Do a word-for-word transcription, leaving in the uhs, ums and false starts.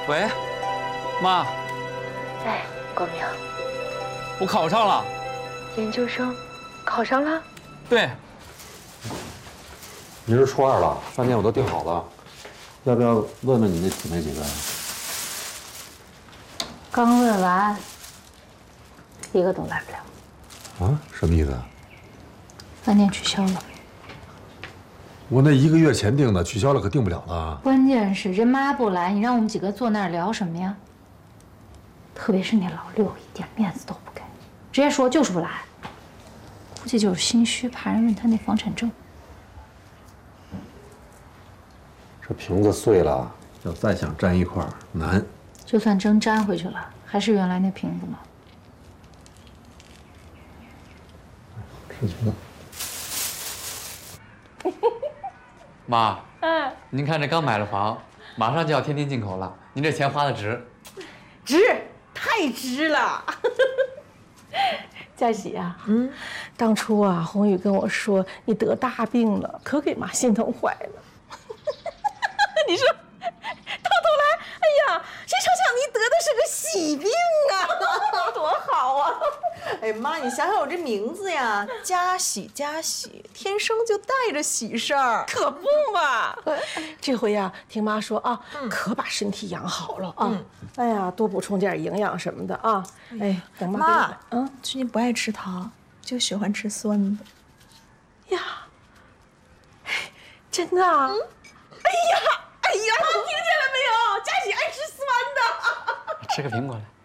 喂，妈。 哎，国明， 我考上了。 研究生，考上了？ 对。 明儿初二了，饭店我都订好了，要不要问问你那姊妹几个呀？ 刚问完，一个都来不了。 啊？什么意思啊？ 饭店取消了。 我那一个月前订的，取消了可订不了了。 关键是人妈不来，你让我们几个坐那儿聊什么呀？特别是那老六，一点面子都不给，直接说就是不来。估计就是心虚，怕人问他那房产证。 这瓶子碎了，要再想粘一块儿难。 就算真粘回去了，还是原来那瓶子吗？ 吃去了。 妈，嗯，您看这刚买了房，马上就要天天进口了，您这钱花的值。 值，太值了。 佳喜啊， 嗯，当初啊，红宇跟我说你得大病了，可给妈心疼坏了。你说，到头来，哎呀，谁成想你得的是个喜病啊，多好啊！ 哎妈，你想想我这名字呀，佳喜佳喜，天生就带着喜事儿， 可不嘛！这回呀，听妈说啊，嗯、可把身体养好了啊。嗯、哎呀，多补充点营养什么的啊。哎，等妈。 妈， 嗯， 最近不爱吃糖，就喜欢吃酸的。 呀，真的啊？嗯、哎呀，哎呀，你听见了没有？佳喜爱吃酸的。 吃个苹果来。